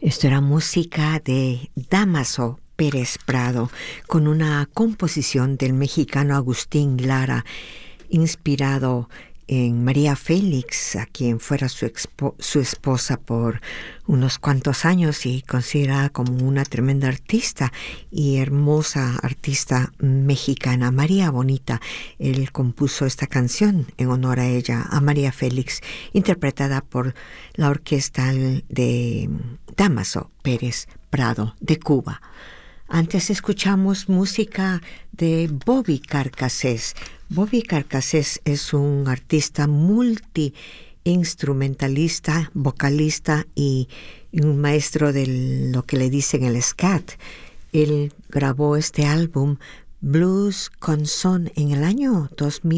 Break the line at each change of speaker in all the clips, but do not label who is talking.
Esto era música de Dámaso Pérez Prado, con una composición del mexicano Agustín Lara, inspirado en María Félix, a quien fuera su esposa por unos cuantos años y considerada como una tremenda artista y hermosa artista mexicana. María Bonita, él compuso esta canción en honor a ella, a María Félix, interpretada por la orquesta de Dámaso Pérez Prado de Cuba. Antes escuchamos música de Bobby Carcassés. Bobby Carcassés es un artista multi-instrumentalista, vocalista y un maestro de lo que le dicen el scat. Él grabó este álbum Blues con Son en el año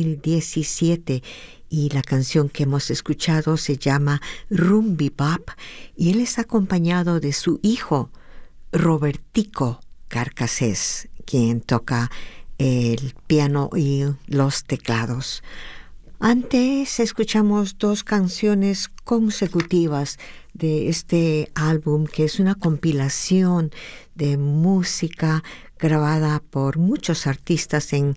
2017 y la canción que hemos escuchado se llama Rumbi Bop y él es acompañado de su hijo Robertico Carcassés, quien toca el piano y los teclados. Antes escuchamos dos canciones consecutivas de este álbum, que es una compilación de música grabada por muchos artistas en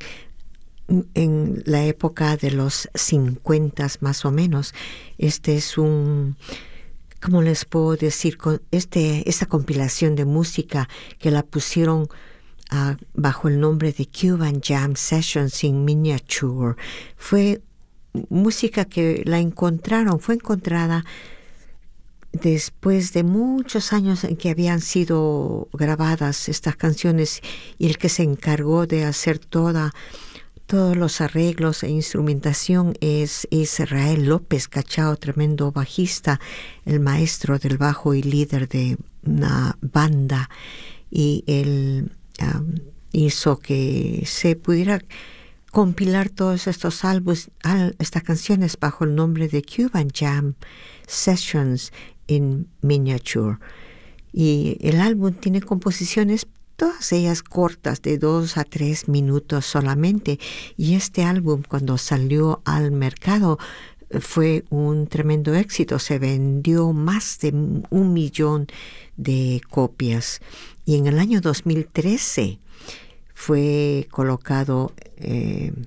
la época de los 50 más o menos. Este es ¿cómo les puedo decir? Esta compilación de música que la pusieron bajo el nombre de Cuban Jam Sessions in Miniature. Fue música que fue encontrada después de muchos años en que habían sido grabadas estas canciones, y el que se encargó de hacer todos los arreglos e instrumentación es Israel López Cachao, tremendo bajista, el maestro del bajo y líder de una banda, y él hizo que se pudiera compilar todos estos estas canciones bajo el nombre de Cuban Jam Sessions in Miniature. Y el álbum tiene composiciones, todas ellas cortas, de 2 a 3 minutos solamente. Y este álbum, cuando salió al mercado, fue un tremendo éxito. Se vendió más de 1 millón de copias. Y en el año 2013 fue colocado en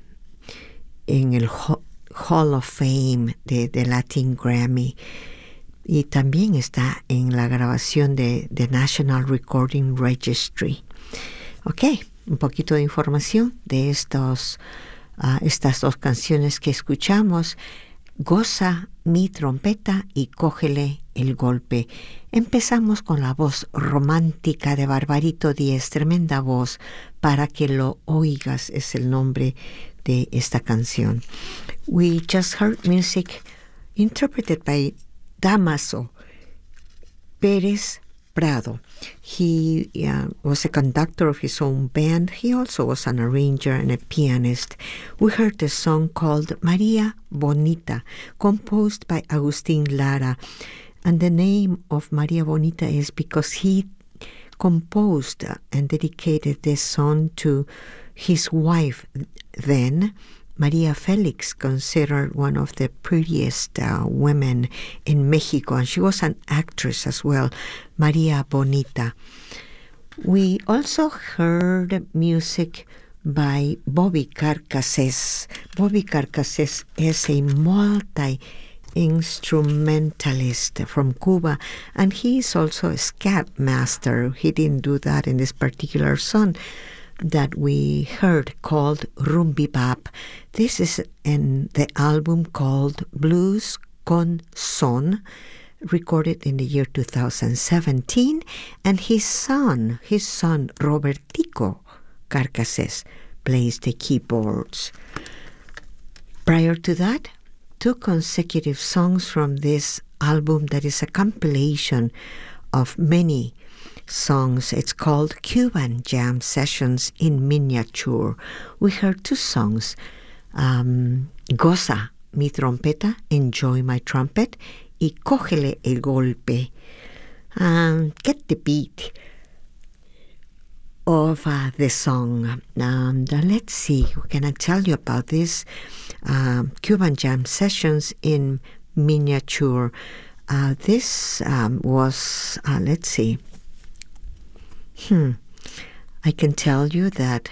el Hall of Fame de Latin Grammy. Y también está en la grabación de National Recording Registry. Ok, un poquito de información de estas dos canciones que escuchamos. Goza mi trompeta y cógele el golpe. Empezamos con la voz romántica de Barbarito Díez, tremenda voz, Para que lo oigas es el nombre de esta canción. We just heard music interpreted by Dámaso Pérez Prado. He was a conductor of his own band. He also was an arranger and a pianist. We heard a song called María Bonita, composed by Agustín Lara. And the name of María Bonita is because he composed and dedicated this song to his wife then, María Félix, considered one of the prettiest women in Mexico, and she was an actress as well, María Bonita. We also heard music by Bobby Carcassés. Bobby Carcassés is a multi-instrumentalist from Cuba, and he is also a scat master. He didn't do that in this particular song that we heard, called Rumbi Bop. This is in the album called Blues con Son, recorded in the year 2017, and his son Robertico Carcassés, plays the keyboards. Prior to that, 2 consecutive songs from this album that is a compilation of many songs. It's called Cuban Jam Sessions in Miniature. We heard 2 songs, Goza mi trompeta, Enjoy my trumpet, y Cógele el golpe, Get the beat of the song. And let's see, what can I tell you about this Cuban Jam Sessions in Miniature? This was, let's see. I can tell you that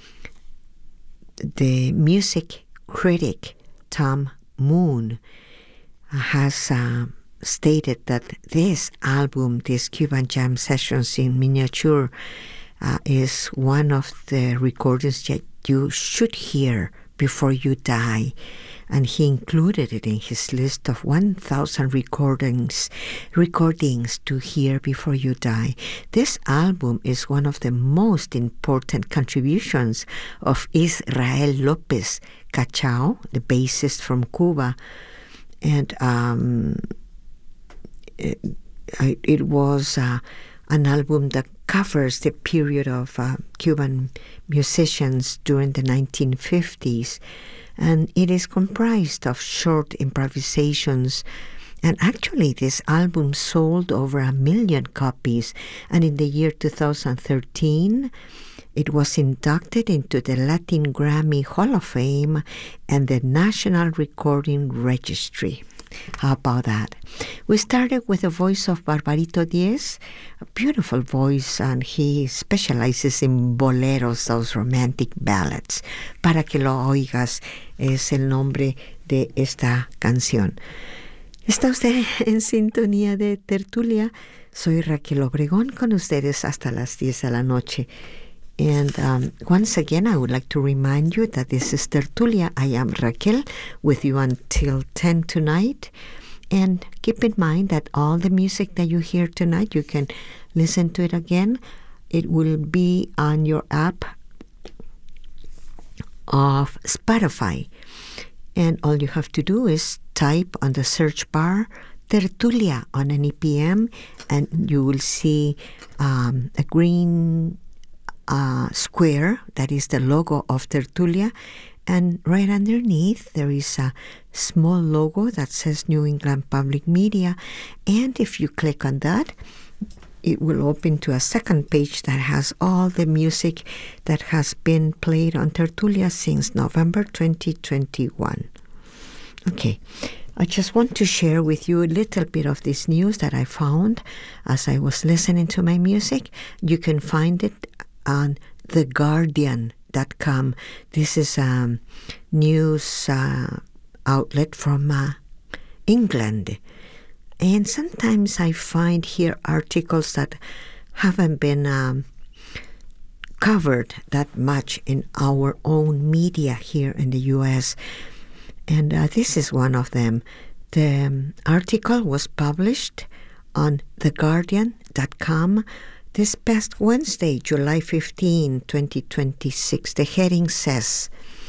the music critic Tom Moon has stated that this album, this Cuban Jam Sessions in Miniature, is one of the recordings that you should hear before you die. And he included it in his list of 1,000 recordings to hear before you die. This album is one of the most important contributions of Israel Lopez Cachao, the bassist from Cuba. And it was an album that covers the period of Cuban musicians during the 1950s. And it is comprised of short improvisations. And actually, this album sold over 1 million copies. And in the year 2013, it was inducted into the Latin Grammy Hall of Fame and the National Recording Registry. How about that? We started with the voice of Barbarito Diez, a beautiful voice, and he specializes in boleros, those romantic ballads. Para que lo oigas es el nombre de esta canción. ¿Está usted en sintonía de Tertulia? Soy Raquel Obregón con ustedes hasta las 10 de la noche. And once again, I would like to remind you that this is Tertulia. I am Raquel with you until 10 tonight. And keep in mind that all the music that you hear tonight, you can listen to it again. It will be on your app of Spotify. And all you have to do is type on the search bar Tertulia on an EPM, and you will see a green square that is the logo of Tertulia, and right underneath there is a small logo that says New England Public Media, and if you click on that, it will open to a second page that has all the music that has been played on Tertulia since November 2021. Okay, I just want to share with you a little bit of this news that I found as I was listening to my music. You can find it on theguardian.com. This is a news outlet from England. And sometimes I find here articles that haven't been covered that much in our own media here in the U.S. And this is one of them. The article was published on theguardian.com this past Wednesday, July 15, 2026. The heading says,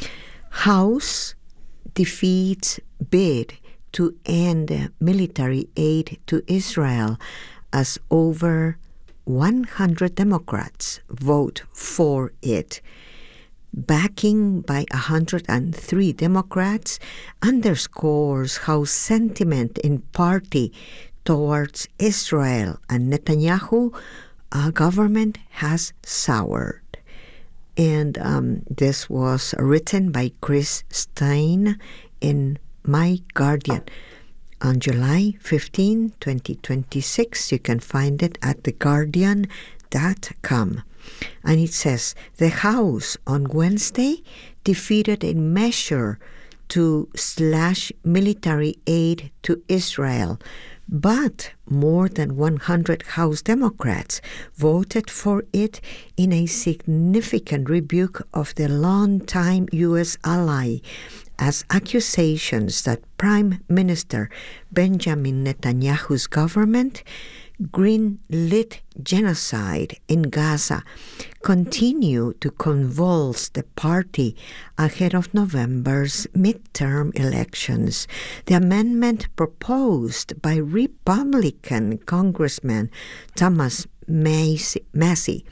House defeats bid to end military aid to Israel as over 100 Democrats vote for it. Backing by 103 Democrats underscores how sentiment in party towards Israel and Netanyahu government has soured. And this was written by Chris Stein in My Guardian on July 15, 2026. You can find it at theguardian.com. And it says, the House on Wednesday defeated a measure to slash military aid to Israel, but more than 100 House Democrats voted for it in a significant rebuke of the longtime U.S. ally, as accusations that Prime Minister Benjamin Netanyahu's government green-lit genocide in Gaza continue to convulse the party ahead of November's midterm elections. The amendment proposed by Republican Congressman Thomas Massey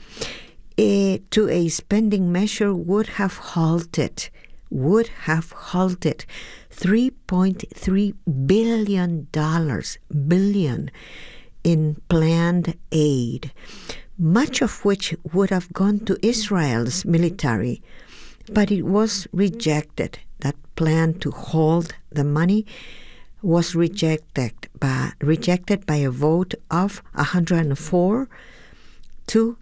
to a spending measure would have halted $3.3 billion in planned aid, much of which would have gone to Israel's military, but it was rejected. That plan to hold the money was rejected by a vote of 104 to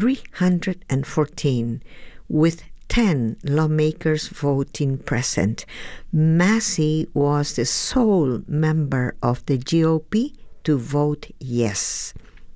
314, with 10 lawmakers voting present. Massey was the sole member of the GOP to vote yes.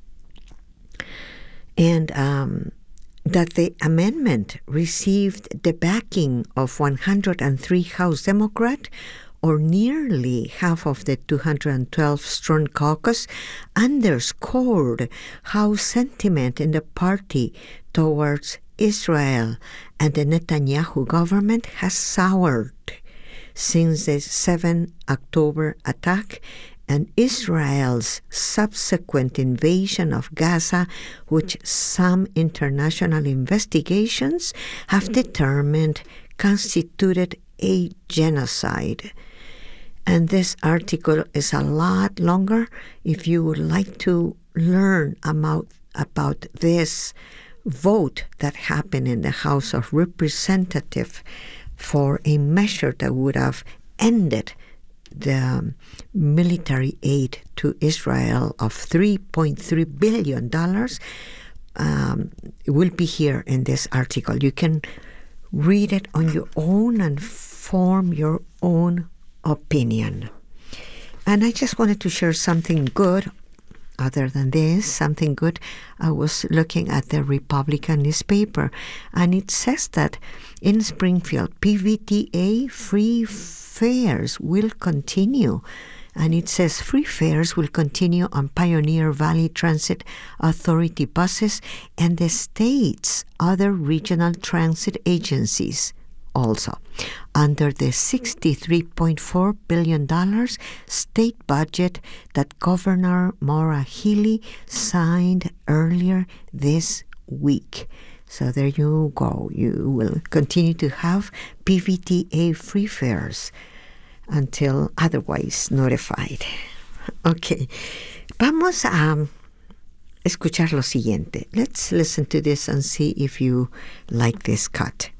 And that the amendment received the backing of 103 House Democrats, or nearly half of the 212-strong caucus, underscored how sentiment in the party towards Israel and the Netanyahu government has soured since the 7 October attack and Israel's subsequent invasion of Gaza, which some international investigations have determined constituted a genocide. And this article is a lot longer. If you would like to learn about this vote that happened in the House of Representatives for a measure that would have ended the military aid to Israel of $3.3 billion, will be here in this article. You can read it on your own and form your own opinion. And I just wanted to share something good. Other than this, something good, I was looking at the Republican newspaper, and it says that in Springfield, PVTA free fares will continue. And it says free fares will continue on Pioneer Valley Transit Authority buses and the state's other regional transit agencies. Also, under the $63.4 billion state budget that Governor Maura Healey signed earlier this week. So there you go. You will continue to have PVTA free fares until otherwise notified. Okay, vamos a escuchar lo siguiente. Let's listen to this and see if you like this cut.